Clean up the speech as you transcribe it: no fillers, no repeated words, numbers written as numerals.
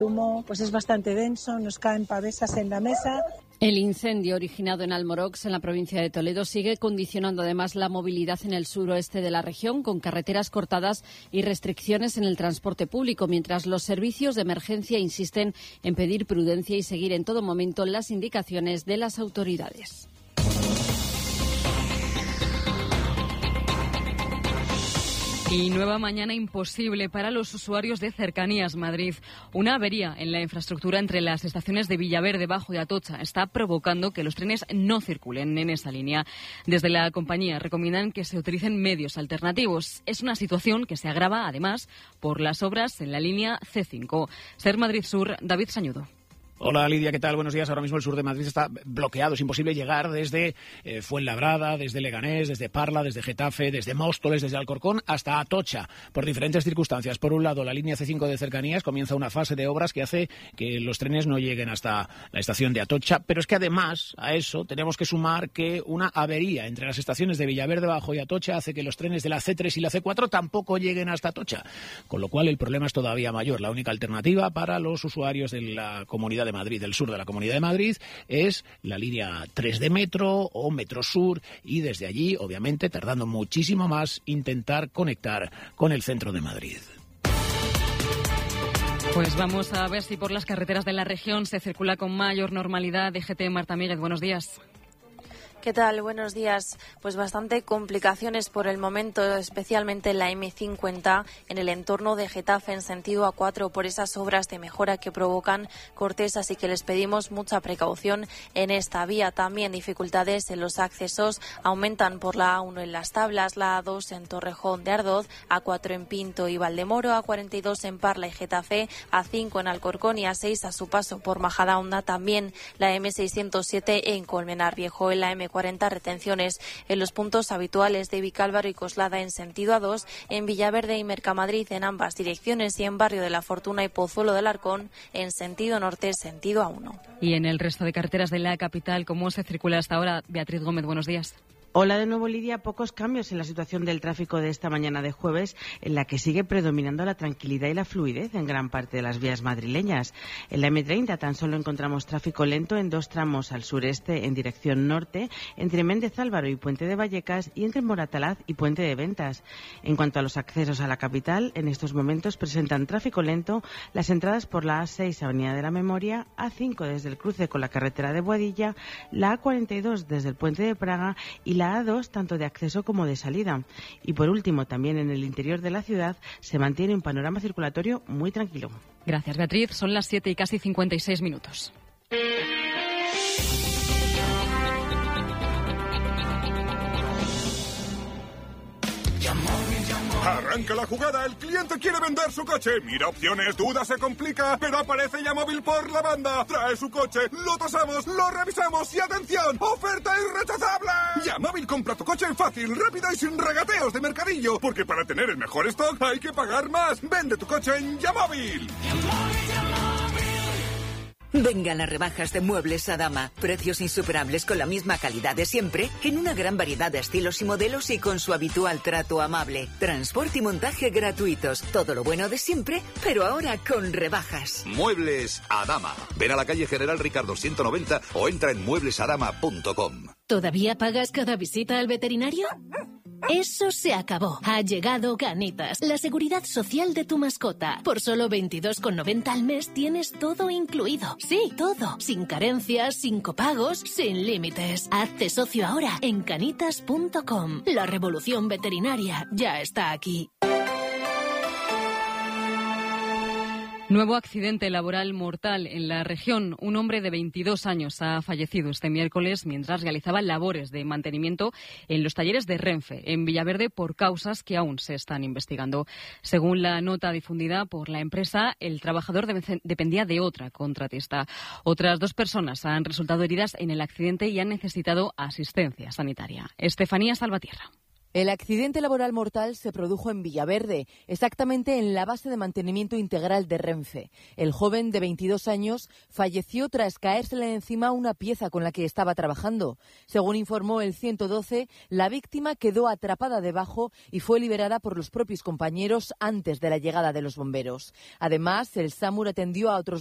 El humo pues es bastante denso, nos caen pavesas en la mesa. El incendio originado en Almorox, en la provincia de Toledo, sigue condicionando además la movilidad en el suroeste de la región, con carreteras cortadas y restricciones en el transporte público, mientras los servicios de emergencia insisten en pedir prudencia y seguir en todo momento las indicaciones de las autoridades. Y nueva mañana imposible para los usuarios de Cercanías Madrid. Una avería en la infraestructura entre las estaciones de Villaverde, Bajo y Atocha está provocando que los trenes no circulen en esa línea. Desde la compañía recomiendan que se utilicen medios alternativos. Es una situación que se agrava, además, por las obras en la línea C5. Ser Madrid Sur, David Sañudo. Hola Lidia, ¿qué tal? Buenos días. Ahora mismo el sur de Madrid está bloqueado. Es imposible llegar desde Fuenlabrada, desde Leganés, desde Parla, desde Getafe, desde Móstoles, desde Alcorcón hasta Atocha, por diferentes circunstancias. Por un lado, la línea C5 de Cercanías comienza una fase de obras que hace que los trenes no lleguen hasta la estación de Atocha, pero es que además a eso tenemos que sumar que una avería entre las estaciones de Villaverde Bajo y Atocha hace que los trenes de la C3 y la C4 tampoco lleguen hasta Atocha, con lo cual el problema es todavía mayor. La única alternativa para los usuarios de la Comunidad de Madrid, del sur de la Comunidad de Madrid, es la línea 3 de metro o Metro Sur, y desde allí, obviamente, tardando muchísimo más, intentar conectar con el centro de Madrid. Pues vamos a ver si por las carreteras de la región se circula con mayor normalidad. DGT, Marta Míguez, buenos días. ¿Qué tal? Buenos días. Pues bastante complicaciones por el momento, especialmente en la M50, en el entorno de Getafe en sentido A4, por esas obras de mejora que provocan cortes, así que les pedimos mucha precaución en esta vía. También dificultades en los accesos aumentan por la A1 en Las Tablas, la A2 en Torrejón de Ardoz, A4 en Pinto y Valdemoro, A42 en Parla y Getafe, A5 en Alcorcón y A6 a su paso por Majadahonda. También la M607 en Colmenar Viejo. En la M40 retenciones en los puntos habituales de Vicálvaro y Coslada en sentido A2, en Villaverde y Mercamadrid en ambas direcciones, y en Barrio de la Fortuna y Pozuelo del Arcón en sentido norte, sentido A1. Y en el resto de carreteras de la capital, ¿cómo se circula hasta ahora? Beatriz Gómez, buenos días. Hola de nuevo, Lidia. Pocos cambios en la situación del tráfico de esta mañana de jueves, en la que sigue predominando la tranquilidad y la fluidez en gran parte de las vías madrileñas. En la M30 tan solo encontramos tráfico lento en dos tramos al sureste en dirección norte, entre Méndez Álvaro y Puente de Vallecas, y entre Moratalaz y Puente de Ventas. En cuanto a los accesos a la capital, en estos momentos presentan tráfico lento las entradas por la A6 Avenida de la Memoria, A5 desde el cruce con la carretera de Boadilla, la A42 desde el Puente de Praga y la A2 tanto de acceso como de salida. Y por último, también en el interior de la ciudad se mantiene un panorama circulatorio muy tranquilo. Gracias, Beatriz. Son las 7 y casi 56 minutos. Arranca la jugada, el cliente quiere vender su coche. Mira opciones, duda, se complica, pero aparece Yamóvil por la banda. Trae su coche, lo tasamos, lo revisamos y ¡atención! ¡Oferta irrechazable! Yamóvil compra tu coche fácil, rápido y sin regateos de mercadillo. Porque para tener el mejor stock hay que pagar más. Vende tu coche en Yamóvil. Vengan las rebajas de Muebles Adama. Precios insuperables con la misma calidad de siempre, en una gran variedad de estilos y modelos y con su habitual trato amable. Transporte y montaje gratuitos. Todo lo bueno de siempre, pero ahora con rebajas. Muebles Adama. Ven a la calle General Ricardo 190 o entra en mueblesadama.com. ¿Todavía pagas cada visita al veterinario? Eso se acabó. Ha llegado Ganitas, la seguridad social de tu mascota. Por solo 22,90 al mes tienes todo incluido. Sí, todo. Sin carencias, sin copagos, sin límites. Hazte socio ahora en canitas.com. La revolución veterinaria ya está aquí. Nuevo accidente laboral mortal en la región. Un hombre de 22 años ha fallecido este miércoles mientras realizaba labores de mantenimiento en los talleres de Renfe, en Villaverde, por causas que aún se están investigando. Según la nota difundida por la empresa, el trabajador dependía de otra contratista. Otras 2 personas han resultado heridas en el accidente y han necesitado asistencia sanitaria. Estefanía Salvatierra. El accidente laboral mortal se produjo en Villaverde, exactamente en la base de mantenimiento integral de Renfe. El joven de 22 años falleció tras caérsele encima una pieza con la que estaba trabajando. Según informó el 112, la víctima quedó atrapada debajo y fue liberada por los propios compañeros antes de la llegada de los bomberos. Además, el SAMUR atendió a otros